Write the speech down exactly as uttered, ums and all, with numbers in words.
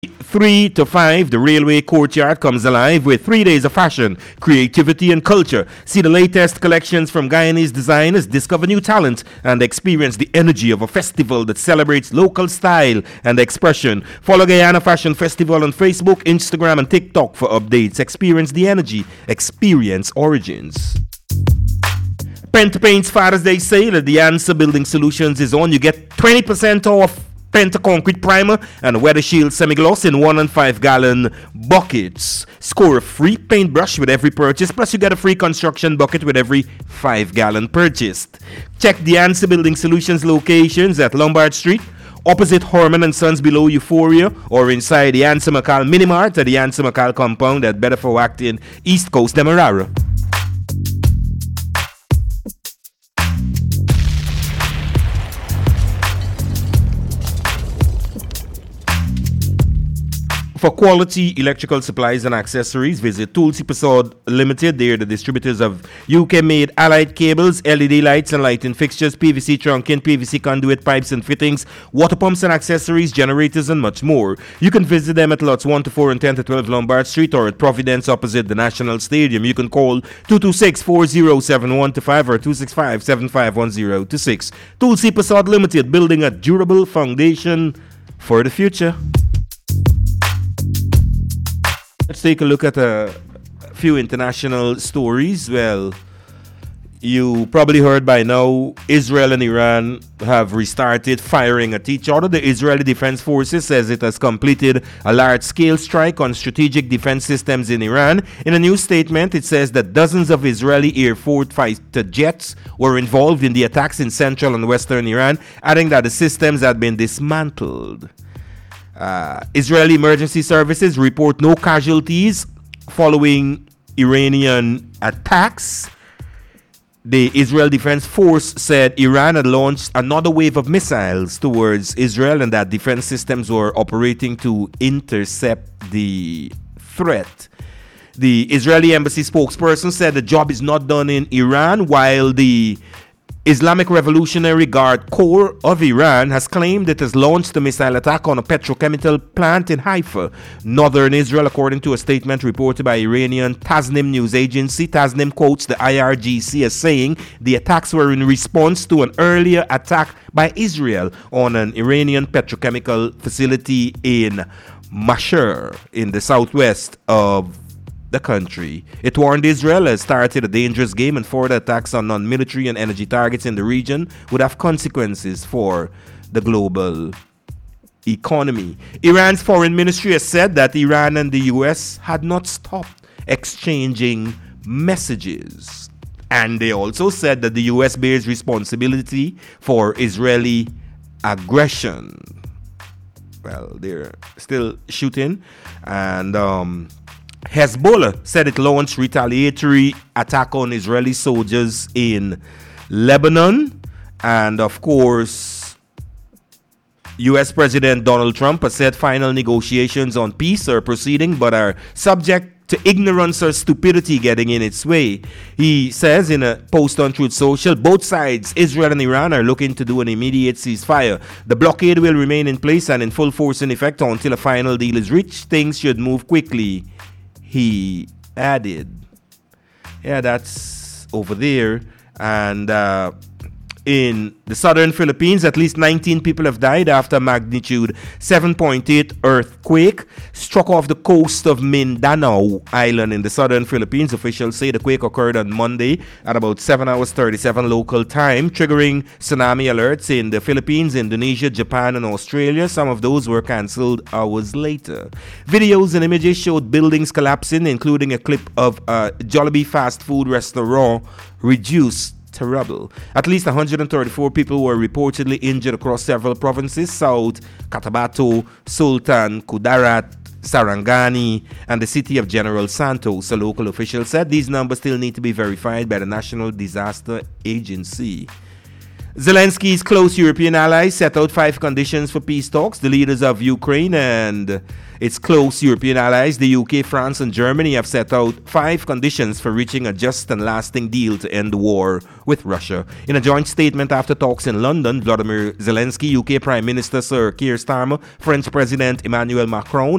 three to five, the Railway Courtyard comes alive with three days of fashion, creativity, and culture. See the latest collections from Guyanese designers, discover new talent, and experience the energy of a festival that celebrates local style and expression. Follow Guyana Fashion Festival on Facebook, Instagram, and TikTok for updates. Experience the energy. Experience origins. Penta Paint's Father's Day sale at the Answer Building Solutions is on. You get twenty percent off Penta Concrete Primer and Weather Shield Semi-Gloss in one and five gallon buckets. Score a free paintbrush with every purchase, plus you get a free construction bucket with every five gallon purchased. Check the Answer Building Solutions locations at Lombard Street, opposite Horman and Sons below Euphoria, or inside the Answer McCall Mini Mart at the Answer McCall compound at Bedford Acton, East Coast, Demerara. For quality electrical supplies and accessories, visit Tulsi Prasad Limited. They are the distributors of U K-made Allied cables, L E D lights and lighting fixtures, P V C trunking, P V C conduit pipes and fittings, water pumps and accessories, generators, and much more. You can visit them at lots one to four and ten to twelve Lombard Street or at Providence opposite the National Stadium. You can call two two six, four zero seven one two five or two six five, seven five one zero two six. Tulsi Prasad Limited, building a durable foundation for the future. Let's take a look at a few international stories. Well, you probably heard by now, Israel and Iran have restarted firing at each other. The Israeli Defense Forces says it has completed a large-scale strike on strategic defense systems in Iran. In a new statement, it says that dozens of Israeli Air Force fighter jets were involved in the attacks in central and western Iran, adding that the systems had been dismantled. Uh, Israeli emergency services report no casualties following Iranian attacks. The Israel Defense Force said Iran had launched another wave of missiles towards Israel and that defense systems were operating to intercept the threat. The Israeli embassy spokesperson said the job is not done in Iran, while the Islamic Revolutionary Guard Corps of Iran has claimed it has launched a missile attack on a petrochemical plant in Haifa, northern Israel, according to a statement reported by Iranian Tasnim news agency. Tasnim quotes the I R G C as saying the attacks were in response to an earlier attack by Israel on an Iranian petrochemical facility in Mashhad in the southwest of the country. It warned Israel has started a dangerous game and further attacks on non-military and energy targets in the region would have consequences for the global economy. Iran's foreign ministry has said that Iran and the U S had not stopped exchanging messages. And they also said that the U S bears responsibility for Israeli aggression. Well, they're still shooting, and um Hezbollah said it launched retaliatory attack on Israeli soldiers in Lebanon. And of course, U S President Donald Trump has said final negotiations on peace are proceeding but are subject to ignorance or stupidity getting in its way. He says in a post on Truth Social, both sides, Israel and Iran, are looking to do an immediate ceasefire. The blockade will remain in place and in full force in effect until a final deal is reached. Things should move quickly, he added. Yeah, that's over there. And uh, in the southern Philippines, at least nineteen people have died after a magnitude seven point eight earthquake struck off the coast of Mindanao Island in the southern Philippines. Officials say the quake occurred on Monday at about seven hours thirty-seven local time, triggering tsunami alerts in the Philippines, Indonesia, Japan, and Australia. Some of those were cancelled hours later. Videos and images showed buildings collapsing, including a clip of a Jollibee fast food restaurant reduced to rubble. At least one hundred thirty-four people were reportedly injured across several provinces: South Cotabato, Sultan Kudarat, Sarangani, and the city of General Santos. A local official said these numbers still need to be verified by the National Disaster Agency. Zelensky's close European allies set out five conditions for peace talks. The leaders of Ukraine and its close European allies, the U K, France, and Germany, have set out five conditions for reaching a just and lasting deal to end the war with Russia. In a joint statement after talks in London, Volodymyr Zelensky, U K Prime Minister Sir Keir Starmer, French President Emmanuel Macron,